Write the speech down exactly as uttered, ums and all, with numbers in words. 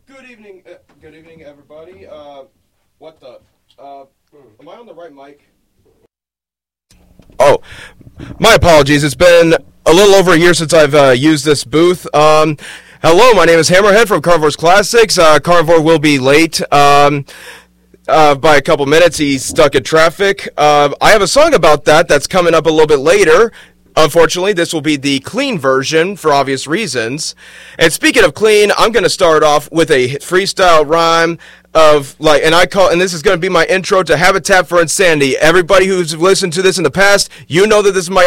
Good evening, uh, good evening, everybody. Uh, what the? Uh, am I on the right mic? Oh, my apologies. It's been a little over a year since I've uh, used this booth. Um, hello, my name is Hammerhead from Carnivore's Classics. Uh, Carnivore will be late um, uh, by a couple minutes. He's stuck in traffic. Uh, I have a song about that that's coming up a little bit later. Unfortunately, this will be the clean version for obvious reasons. And speaking of clean, I'm going to start off with a freestyle rhyme of like, and I call, and this is going to be my intro to Habitat for Insanity. Everybody who's listened to this in the past, you know that this is my